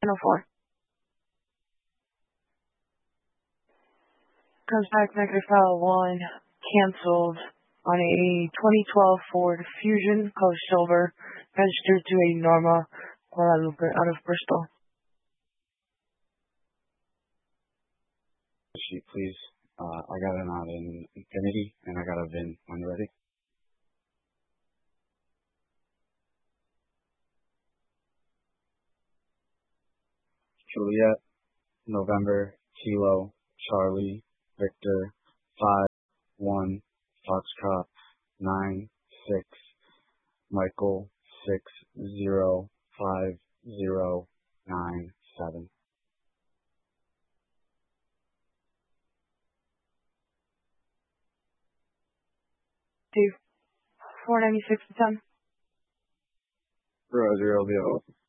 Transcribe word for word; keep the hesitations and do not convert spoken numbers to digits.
oh four. Comes back negative file one, canceled on a twenty twelve Ford Fusion, color silver, registered to a Norma Guadalupe out of Bristol. Sheet, please. Uh, I got it out in Infinity, and I got a V I N when you're ready. Juliet, November, Kilo, Charlie, Victor, five, one, Foxtrot, nine, six, Michael, six, zero, five, zero, nine, seven. Two, four ninety-six to ten. Zero, zero, zero.